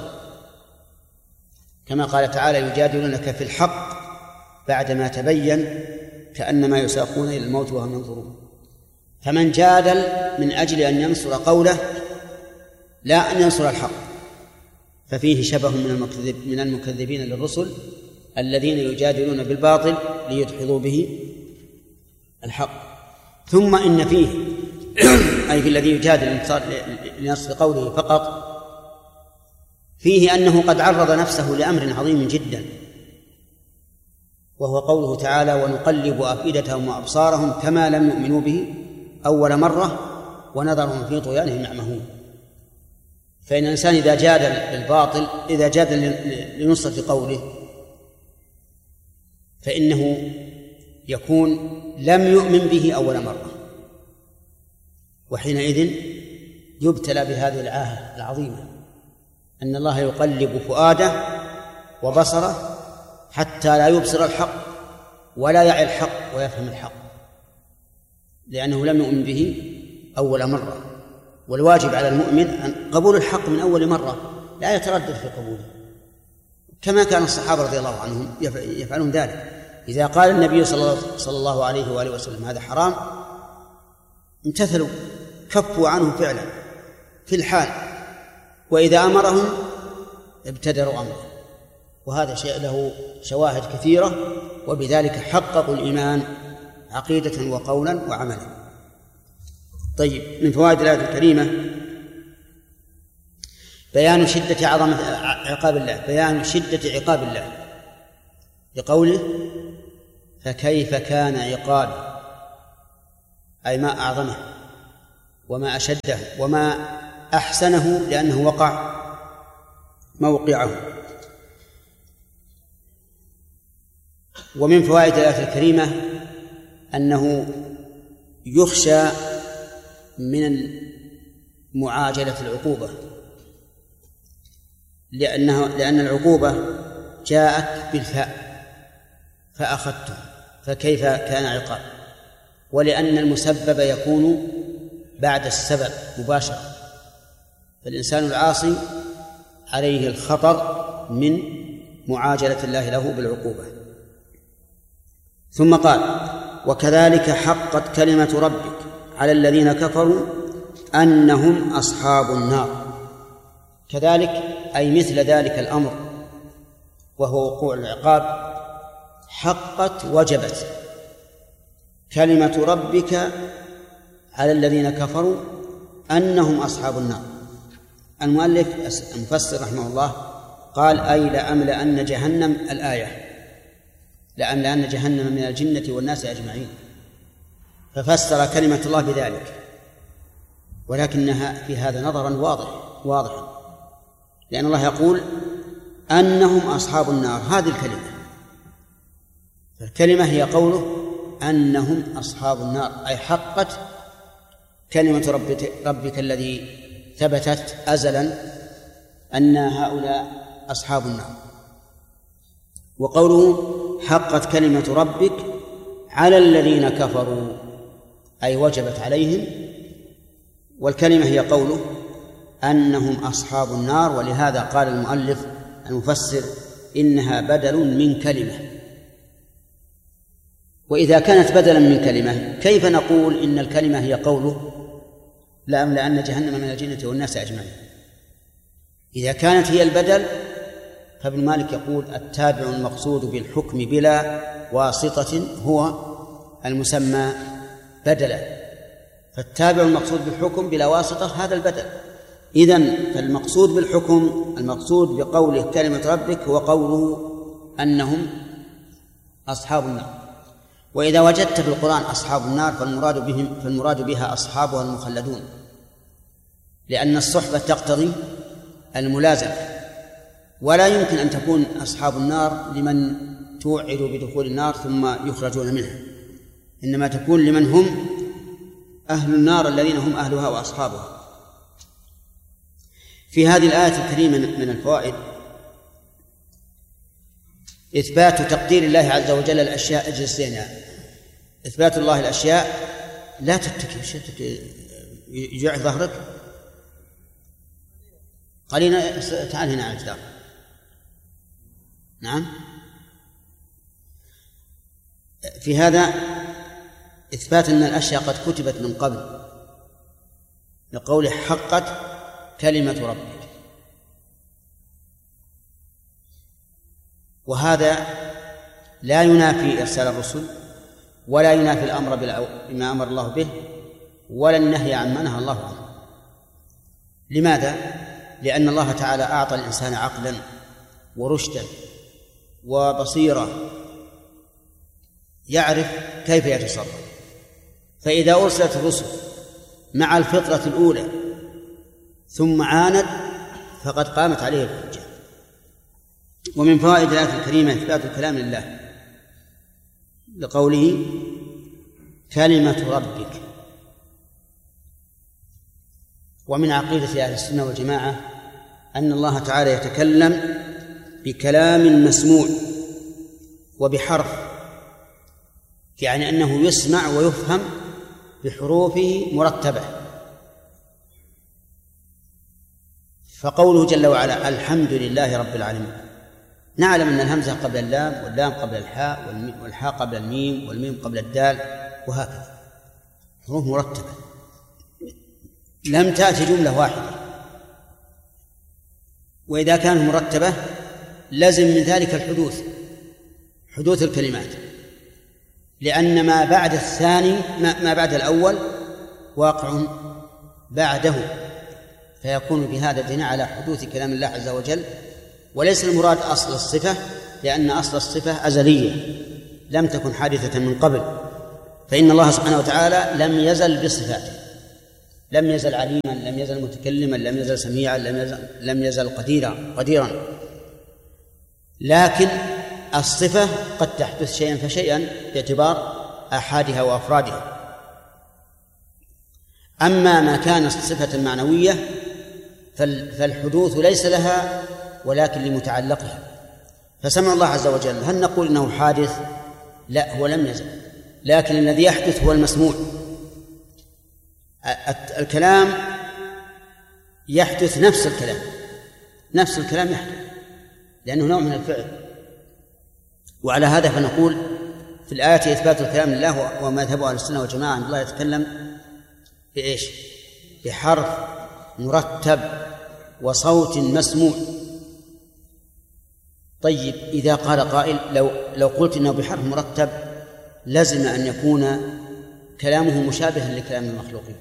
كما قال تعالى يجادلونك في الحق بعدما تبين كأنما يساقون إلى الموت وهم ينظرون. فمن جادل من أجل أن ينصر قوله لا أن ينصر الحق ففيه شبه من المكذب من المكذبين للرسل الذين يجادلون بالباطل ليدحضوا به الحق. ثم إن فيه أي في الذي يجادل لنصر قوله فقط فيه أنه قد عرض نفسه لأمر عظيم جدا، وهو قوله تعالى ونقلب أفئدتهم وأبصارهم كما لم يؤمنوا به أول مرة ونذرهم في طغيانهم يعمهون. فإن الإنسان إذا جادل بالباطل إذا جادل لنصرة قوله فإنه يكون لم يؤمن به أول مرة، وحينئذ يبتلى بهذه العاهة العظيمة أن الله يقلب فؤاده وبصره حتى لا يبصر الحق ولا يعي الحق ويفهم الحق، لأنه لم يؤمن به أول مرة. والواجب على المؤمن أن قبول الحق من أول مرة لا يتردد في قبوله، كما كان الصحابة رضي الله عنهم يفعلون ذلك. إذا قال النبي صلى الله عليه وآله وسلم هذا حرام امتثلوا كفوا عنه فعلا في الحال، وإذا أمرهم ابتدروا أمره. وهذا شيء له شواهد كثيرة، وبذلك حققوا الإيمان عقيدة وقولا وعملا. طيب، من فوائد الآية الكريمة بيان شدة عظمة عقاب الله، بيان شدة عقاب الله بقوله فكيف كان عقابي، أي ما أعظمه وما أشده وما أحسنه لأنه وقع موقعه. ومن فوائد الآية الكريمة أنه يخشى من معاجلة العقوبة، لأنه لأن العقوبة جاءت بالفاء فأخذته، فكيف كان عقاب؟ ولأن المسبب يكون بعد السبب مباشرة، فالإنسان العاصي عليه الخطر من معاجلة الله له بالعقوبة. ثم قال: وكذلك حقت كلمة ربك على الذين كفروا أنهم أصحاب النار. كذلك أي مثل ذلك الأمر وهو وقوع العقاب حقت وجبت كلمة ربك على الذين كفروا أنهم أصحاب النار. المؤلف المفسر رحمه الله قال: أي لأملأن جهنم، الآية لأملأن جهنم من الجنة والناس أجمعين، ففسر كلمة الله بذلك، ولكنها في هذا نظرا واضح واضح لأن الله يقول أنهم أصحاب النار، هذه الكلمة، فالكلمة هي قوله أنهم أصحاب النار، أي حقت كلمة ربك, ربك الذي ثبتت أزلا أن هؤلاء أصحاب النار. وقوله حقت كلمة ربك على الذين كفروا أي وجبت عليهم، والكلمة هي قوله أنهم أصحاب النار. ولهذا قال المؤلف المفسر إنها بدل من كلمة. وإذا كانت بدلا من كلمة كيف نقول إن الكلمة هي قوله لأملأن جهنم من الجنة والناس أجمعين؟ إذا كانت هي البدل فابن مالك يقول التابع المقصود بالحكم بلا واسطة هو المسمى بدلا، فالتابع المقصود بالحكم بلا واسطة هذا البدل. إذن فالمقصود بالحكم المقصود بقوله كلمة ربك هو قوله أنهم أصحاب النار. وإذا وجدت في القرآن أصحاب النار فالمراد بهم فالمراد بها أصحابها المخلدون، لأن الصحبة تقتضي الملازمة، ولا يمكن أن تكون أصحاب النار لمن توعد بدخول النار ثم يخرجون منها، إنما تكون لمن هم أهل النار الذين هم أهلها وأصحابها. في هذه الآية الكريمة من الفوائد إثبات تقدير الله عز وجل الأشياء الجنسية. إثبات الله الأشياء لا تتكي يجع ظهرك قليلا، تعال هنا على الجدار. نعم، في هذا إثبات أن الأشياء قد كتبت من قبل لقوله حقت كلمة ربك، وهذا لا ينافي إرسال الرسل ولا ينافي الأمر بما أمر الله به ولا النهي عن ما نهى الله عنه. لماذا؟ لأن الله تعالى أعطى الإنسان عقلا ورشدا وبصيرة يعرف كيف يتصرف، فإذا أرسلت الرسل مع الفطرة الأولى ثم عاند فقد قامت عليه الحجة. ومن فوائد الآية الكريمة إثبات الكلام لله لقوله كلمة ربك. ومن عقيدة أهل السنة والجماعة أن الله تعالى يتكلم بكلام مسموع وبحرف، يعني أنه يسمع ويفهم بحروفه مرتبة. فقوله جل وعلا الحمد لله رب العالمين، نعلم أن الهمزة قبل اللام واللام قبل الحاء والحاء قبل الميم والميم قبل الدال، وهكذا حروف مرتبة لم تأتي جملة واحدة. وإذا كانت مرتبة لازم من ذلك الحدوث، حدوث الكلمات، لأن ما بعد الثاني ما بعد الأول واقع بعده، فيكون بهذا دليل على حدوث كلام الله عز وجل. وليس المراد أصل الصفة، لأن أصل الصفة أزلية لم تكن حادثة من قبل، فإن الله سبحانه وتعالى لم يزل بصفاته، لم يزل عليما، لم يزل متكلما، لم يزل سميعا، لم يزل, لم يزل قديرا قديرا لكن الصفة قد تحدث شيئا فشيئا باعتبار آحادها وأفرادها. أما ما كان صفة معنوية فالحدوث ليس لها ولكن لمتعلقها. فسمع الله عز وجل، هل نقول إنه حادث؟ لا، هو لم يزل، لكن الذي يحدث هو المسموع. الكلام يحدث نفس الكلام نفس الكلام يحدث لأنه نوع من الفعل. وعلى هذا فنقول في الآية إثبات الكلام لله، ومذهب أهل السنة والجماعة أن الله يتكلم بإيش؟ بحرف مرتب وصوت مسموع. طيب إذا قال قائل لو لو قلت إنه بحرف مرتب لازم أن يكون كلامه مشابها لكلام المخلوقين،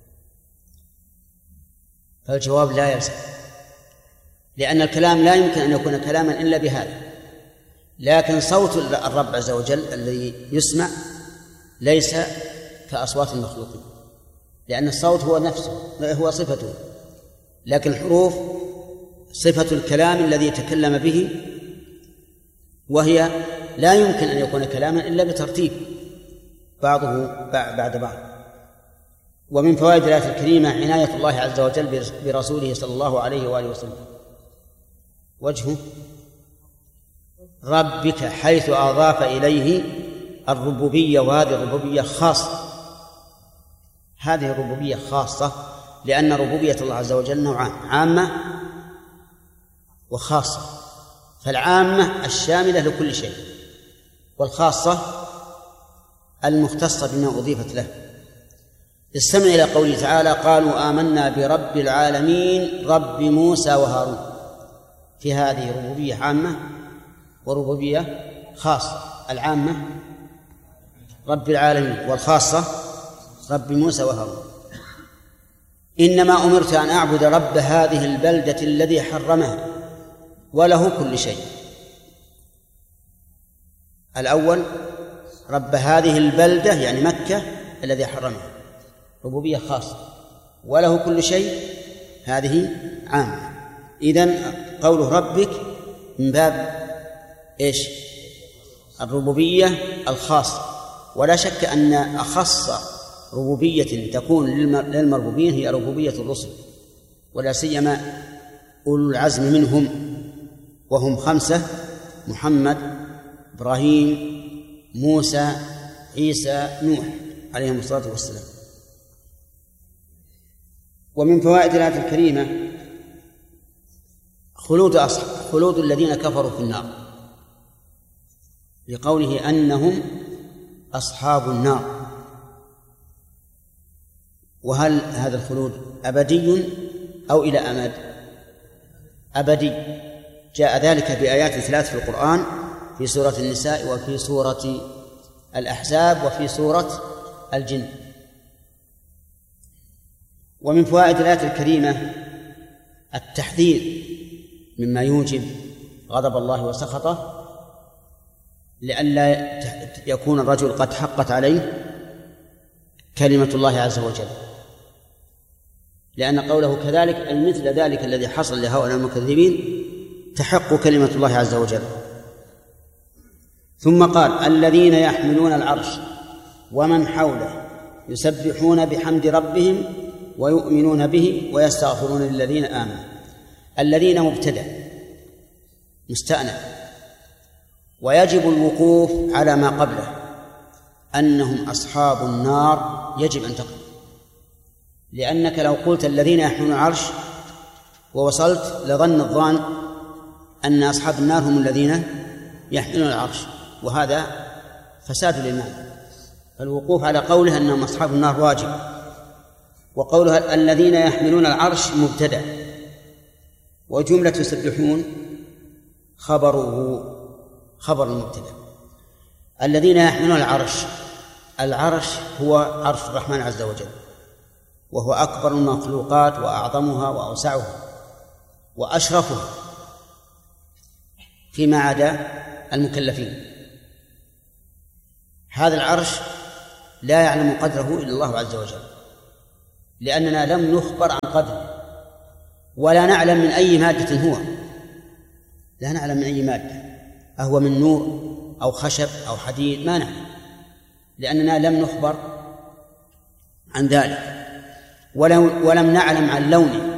فالجواب لا يلزم، لأن الكلام لا يمكن أن يكون كلاما إلا بهذا. لكن صوت الرب عز وجل الذي يسمع ليس كأصوات المخلوقين، لأن الصوت هو نفسه هو صفته، لكن الحروف صفة الكلام الذي يتكلم به، وهي لا يمكن أن يكون كلاما إلا بترتيب بعضه بعد بعض. ومن فوائد الآية الكريمة عناية الله عز وجل برسوله صلى الله عليه وآله وسلم. وجهه ربك حيث أضاف إليه الربوبية، وهذه الربوبية خاصة، هذه الربوبية خاصة لأن ربوبية الله عز وجل نوعان، عامة وخاصة. فالعامة الشاملة لكل شيء، والخاصة المختصة بما أضيفت له. استمع إلى قوله تعالى قالوا آمنا برب العالمين رب موسى وهارون. في هذه ربوبية عامة وربوبية خاصة. العامة رب العالمين، والخاصة رب موسى وهارون. إنما أمرت أن أعبد رب هذه البلدة الذي حرمها وله كل شيء. الأول رب هذه البلدة يعني مكة الذي حرمها، ربوبية خاصة، وله كل شيء هذه عامة. إذن قوله ربك من باب إيش؟ الربوبية الخاصة. ولا شك أن أخص ربوبية تكون للمربوبين هي ربوبية الرسل، ولا سيما أولو العزم منهم، وهم خمسة: محمد، إبراهيم، موسى، عيسى، نوح عليهم الصلاة والسلام. ومن فوائد الآية الكريمة خلود أصحاب خلود الذين كفروا في النار، لقوله أنهم أصحاب النار. وهل هذا الخلود أبدي أو إلى أمد؟ أبدي. جاء ذلك بآيات ثلاث في القرآن، في سورة النساء وفي سورة الأحزاب وفي سورة الجن. ومن فوائد الآية الكريمة التحذير مما يوجب غضب الله وسخطه، لئلا يكون الرجل قد حقت عليه كلمة الله عز وجل، لأن قوله كذلك أي مثل ذلك الذي حصل لهؤلاء المكذبين تحق كلمة الله عز وجل. ثم قال الذين يحملون العرش ومن حوله يسبحون بحمد ربهم ويؤمنون به ويستغفرون للذين آمنوا. الذين مبتدأ مستأنف، ويجب الوقوف على ما قبله أنهم أصحاب النار، يجب أن تقف، لأنك لو قلت الذين يحملون العرش ووصلت لظن الظان أن أصحاب النار هم الذين يحملون العرش، وهذا فساد للمعنى. فالوقوف على قوله أنهم أصحاب النار واجب، وقولها الذين يحملون العرش مبتدأ، وجملة يسبحون خبره خبر المبتدأ. الذين يحملون العرش، العرش هو عرش الرحمن عز وجل، وهو أكبر المخلوقات وأعظمها وأوسعها وأشرفها فيما عدا المكلفين. هذا العرش لا يعلم قدره إلا الله عز وجل، لأننا لم نخبر عن قدره ولا نعلم من أي مادة هو، لا نعلم من أي مادة، أهو من نور أو خشب أو حديد، ما نعلم لأننا لم نخبر عن ذلك، ولم نعلم عن لونه